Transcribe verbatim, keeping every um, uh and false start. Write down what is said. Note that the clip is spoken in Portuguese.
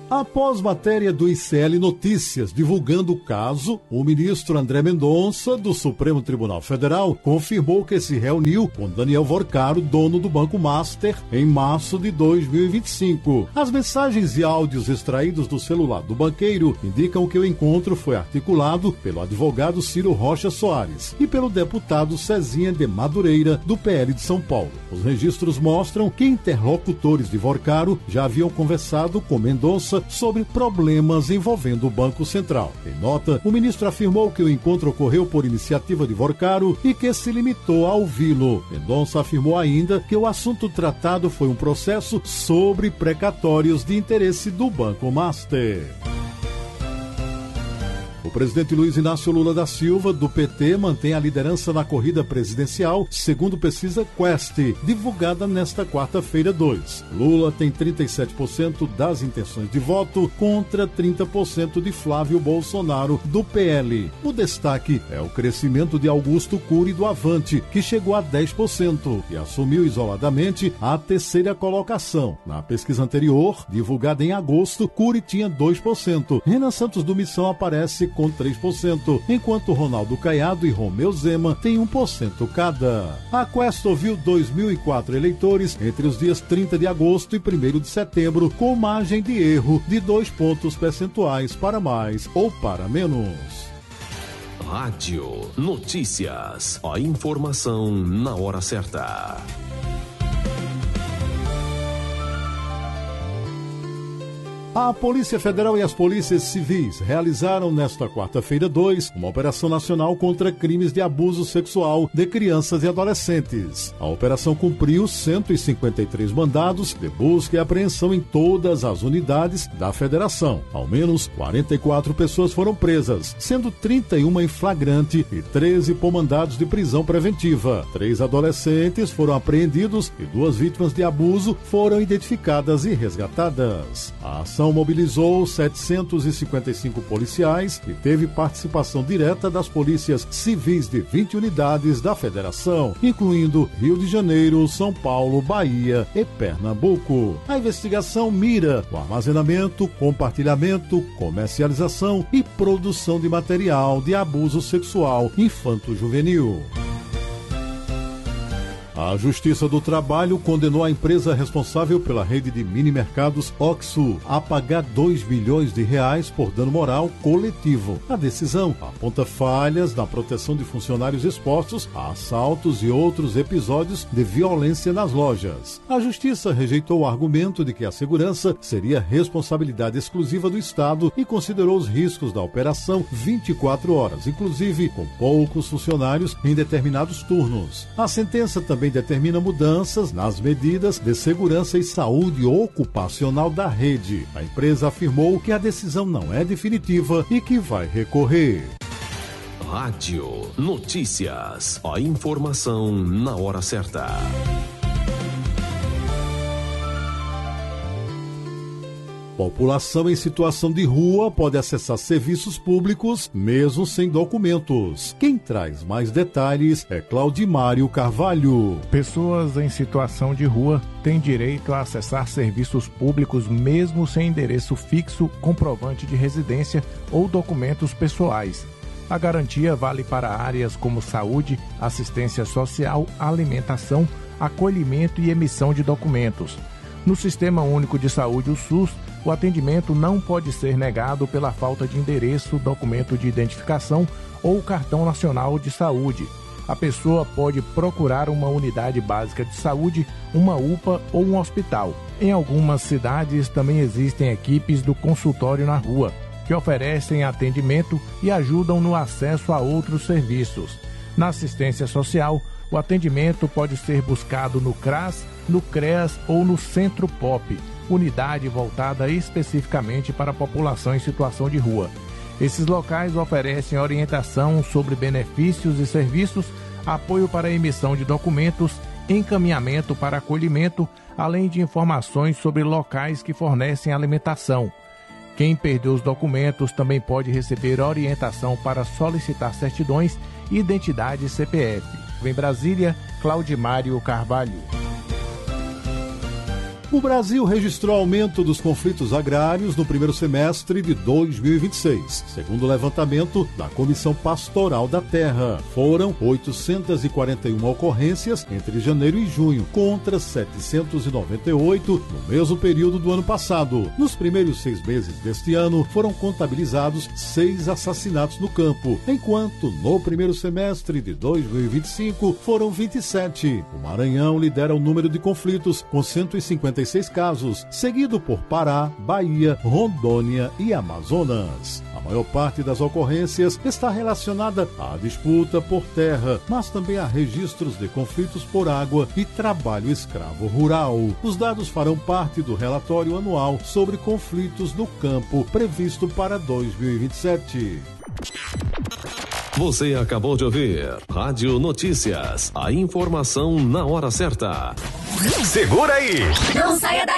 Após matéria do I C L Notícias divulgando o caso, o ministro André Mendonça, do Supremo Tribunal Federal, confirmou que se reuniu com Daniel Vorcaro, dono do Banco Master, em março de dois mil e vinte e cinco. As mensagens e áudios extraídos do celular do banqueiro indicam que o encontro foi articulado pelo advogado Ciro Rocha Soares e pelo deputado Cezinha de Madureira, do P L de São Paulo. Os registros mostram que interlocutores de Vorcaro já haviam conversado com Mendonça sobre problemas envolvendo o Banco Central. Em nota, o ministro afirmou que o encontro ocorreu por iniciativa de Vorcaro e que se limitou a ouvi-lo. Mendonça afirmou ainda que o assunto tratado foi um processo sobre precatórios de interesse do Banco Master. O presidente Luiz Inácio Lula da Silva, do P T, mantém a liderança na corrida presidencial, segundo pesquisa Quest, divulgada nesta quarta-feira dois. Lula tem trinta e sete por cento das intenções de voto contra trinta por cento de Flávio Bolsonaro, do P L. O destaque é o crescimento de Augusto Cury, do Avante, que chegou a dez por cento e assumiu isoladamente a terceira colocação. Na pesquisa anterior, divulgada em agosto, Cury tinha dois por cento. Renan Santos, do Missão, aparece com três por cento, enquanto Ronaldo Caiado e Romeu Zema têm um por cento cada. A Quest ouviu dois mil e quatro eleitores entre os dias trinta de agosto e primeiro de setembro, com margem de erro de dois pontos percentuais para mais ou para menos. Rádio Notícias. A informação na hora certa. A Polícia Federal e as polícias civis realizaram nesta quarta-feira dois uma operação nacional contra crimes de abuso sexual de crianças e adolescentes. A operação cumpriu cento e cinquenta e três mandados de busca e apreensão em todas as unidades da federação. Ao menos quarenta e quatro pessoas foram presas, sendo trinta e uma em flagrante e treze por mandados de prisão preventiva. Três adolescentes foram apreendidos e duas vítimas de abuso foram identificadas e resgatadas. A ação mobilizou setecentos e cinquenta e cinco policiais e teve participação direta das polícias civis de vinte unidades da federação, incluindo Rio de Janeiro, São Paulo, Bahia e Pernambuco. A investigação mira o armazenamento, compartilhamento, comercialização e produção de material de abuso sexual infanto-juvenil. A Justiça do Trabalho condenou a empresa responsável pela rede de mini-mercados Oxxo a pagar dois milhões de reais por dano moral coletivo. A decisão aponta falhas na proteção de funcionários expostos a assaltos e outros episódios de violência nas lojas. A Justiça rejeitou o argumento de que a segurança seria responsabilidade exclusiva do Estado e considerou os riscos da operação vinte e quatro horas, inclusive com poucos funcionários em determinados turnos. A sentença também determina mudanças nas medidas de segurança e saúde ocupacional da rede. A empresa afirmou que a decisão não é definitiva e que vai recorrer. Rádio Notícias. A informação na hora certa. População em situação de rua pode acessar serviços públicos mesmo sem documentos. Quem traz mais detalhes é Claudimário Carvalho. Pessoas em situação de rua têm direito a acessar serviços públicos mesmo sem endereço fixo, comprovante de residência ou documentos pessoais. A garantia vale para áreas como saúde, assistência social, alimentação, acolhimento e emissão de documentos. No Sistema Único de Saúde, o SUS, o atendimento não pode ser negado pela falta de endereço, documento de identificação ou cartão nacional de saúde. A pessoa pode procurar uma unidade básica de saúde, uma U P A ou um hospital. Em algumas cidades também existem equipes do consultório na rua, que oferecem atendimento e ajudam no acesso a outros serviços. Na assistência social, o atendimento pode ser buscado no CRAS, no CREAS ou no Centro P O P, unidade voltada especificamente para a população em situação de rua. Esses locais oferecem orientação sobre benefícios e serviços, apoio para a emissão de documentos, encaminhamento para acolhimento, além de informações sobre locais que fornecem alimentação. Quem perdeu os documentos também pode receber orientação para solicitar certidões e identidade C P F. Em Brasília, Claudimário Carvalho. O Brasil registrou aumento dos conflitos agrários no primeiro semestre de dois mil e vinte e seis, segundo o levantamento da Comissão Pastoral da Terra. Foram oitocentas e quarenta e uma ocorrências entre janeiro e junho, contra setecentos e noventa e oito no mesmo período do ano passado. Nos primeiros seis meses deste ano, foram contabilizados seis assassinatos no campo, enquanto no primeiro semestre de dois mil e vinte e cinco foram vinte e sete. O Maranhão lidera o número de conflitos, com cento e cinquenta e seis casos, seguido por Pará, Bahia, Rondônia e Amazonas. A maior parte das ocorrências está relacionada à disputa por terra, mas também há registros de conflitos por água e trabalho escravo rural. Os dados farão parte do relatório anual sobre conflitos no campo, previsto para dois mil e vinte e sete. Você acabou de ouvir Rádio Notícias, a informação na hora certa. Segura aí! Não saia daí!